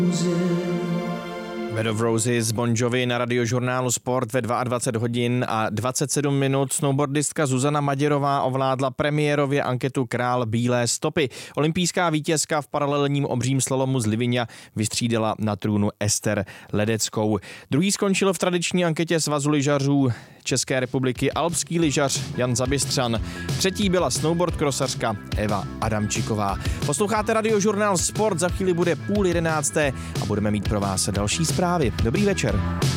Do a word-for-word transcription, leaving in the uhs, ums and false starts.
Bed of Roses, Bon Jovi na Radiožurnálu Sport ve dvacet dva hodin a dvacet sedm minut. Snowboardistka Zuzana Maděrová ovládla premiérově anketu Král bílé stopy. Olympijská vítězka v paralelním obřím slalomu z Liviňa vystřídala na trůnu Ester Ledeckou. Druhý skončil v tradiční anketě Svazu lyžařů České republiky alpský lyžař Jan Zabistřan. Třetí byla snowboard krosařka Eva Adamčiková. Posloucháte Radiožurnál Sport, za chvíli bude půl jedenácté a budeme mít pro vás další zprávy. Dobrý večer.